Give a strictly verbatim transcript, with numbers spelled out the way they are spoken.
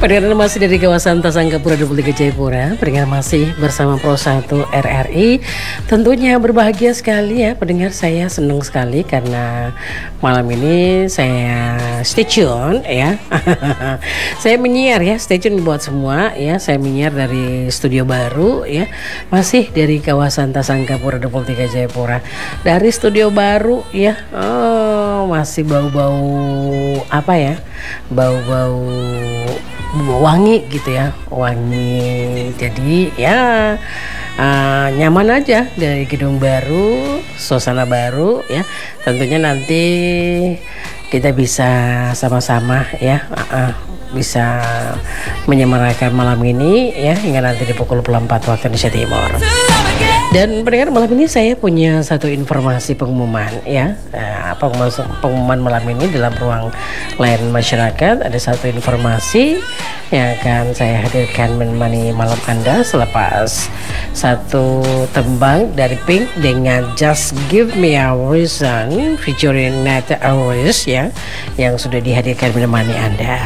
Pendengar masih dari kawasan Tasangkapura dua puluh tiga Jayapura. Pendengar masih bersama Pro satu R R I. Tentunya berbahagia sekali ya pendengar, saya senang sekali karena malam ini saya stay tune ya. Saya menyiar ya, stay tune buat semua ya. Saya menyiar dari studio baru ya. Masih dari kawasan Tasangkapura dua puluh tiga Jayapura. Dari studio baru ya. Oh, masih bau-bau apa ya? Bau-bau wangi gitu ya, wangi. Jadi ya uh, nyaman aja dari gedung baru, suasana baru ya. Tentunya nanti kita bisa sama-sama ya uh, uh, bisa menyemarakan malam ini ya hingga nanti di pukul dua puluh empat waktu Indonesia Timur. Dan pendengar, malam ini saya punya satu informasi pengumuman ya. Nah, pengumuman, pengumuman malam ini dalam ruang layanan masyarakat ada satu informasi yang akan saya hadirkan menemani malam Anda selepas satu tembang dari Pink dengan Just Give Me a Reason featuring Nata Aris ya, yang sudah dihadirkan menemani Anda.